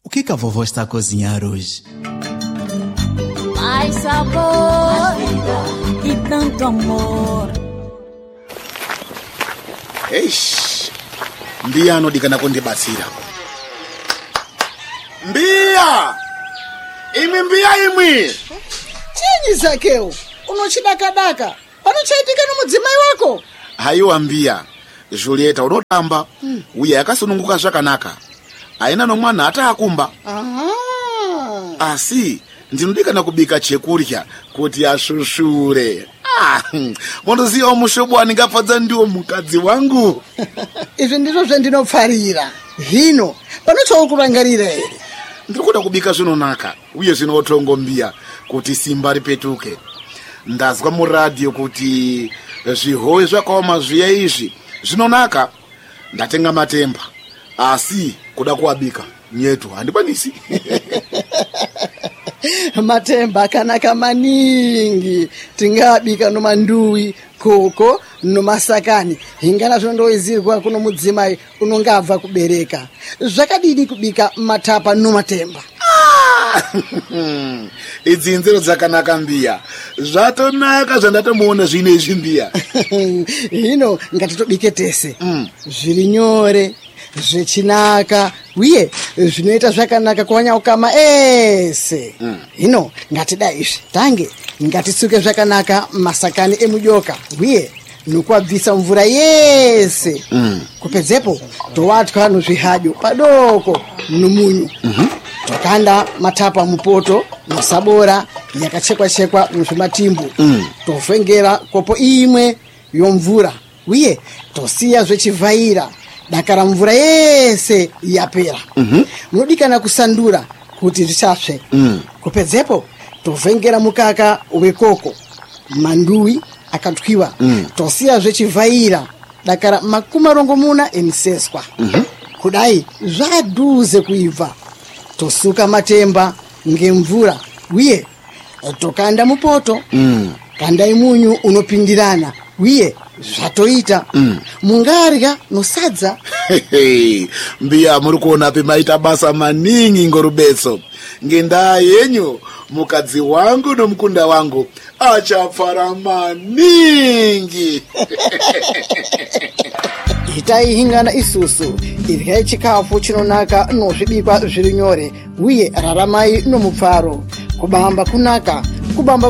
O que a vovó está a cozinhar hoje? Mais sabor e tanto amor. Eish, Mbia anodikana kundibatsira. Mbia! Imi Mbia imwi! Chini Zakeu, unochidakadaka. Panochaitika nomudzimai wako? Haiwa Mbia, Julieta unotamba, uye akasununguka zvakanaka. Aina nomwana ataakumba. Asi, ndinodikana kubika chekurya kuti ashushure. Mundoziva mushobo aningafadza ndiwo mukadzi wangu. Izvi ndizvo zvendinopfarira. Hino, panochaukurangarira here? Ndikuda kubika zvinonaka, uye zvinotongo Mbia, kuti simba ripetuke. Ndazwa muradio kuti zvihowe zvakaoma zviya izvi zvinonaka. Ndatenga matemba, asi kuda kuabika nyetu handikwanisi. Matemba akanaka maningi. Tingabika nomanduwi, koko, nomasakani. Hingana zvondoizirwa kuno mudzimai unongabva kubereka. Zvakadini kubika matapa nomatemba? Idzi nzero dzakanaka Mbia. Zvatonaka zvandatomuona zvine izvi Mbia. Hino ngatitobike tese. Zviri nyore, zvechinaka, uye zvinoita zvakanaka kuwanya ukama ese. Hino ngatida izvi. Tange ngatitsuke zvakanaka masakani emujoka, uye nokuabvisa mvura yese. Kupedzepo towatwa nozvihadyo padoko nomunyu. Tokanda matapa mupoto nasabora yakachekwa-chekwa muzvimatimbu. Tovhengera kopo imwe yomvura, uye tosiya zvechivhaira dakara mvura yese yapera. Munodikana kusandura kuti zvisasve. Kupedzepo tovhengera mukaka wekoko, manduwi akatwiwa. Tosiya zvechivhaira dakara 40 emiseswa. Kudai zvaduze kuibva. Tosuka matemba ngemvura, uye tokanda mupoto. Kandai munyu unopindirana, uye zvatoita. Mungarya nosadza. Mbia muri kuona pemaita basa maningi ngorubetso. Ngendaa yenyu mukadzi wangu nomukunda wangu achapfara maningi. Itai hingana isusu, iryai chikafu chinonaka nozvibikwa zviri nyore, uye raramai nomupfaro. Kubamba kunaka, kubamba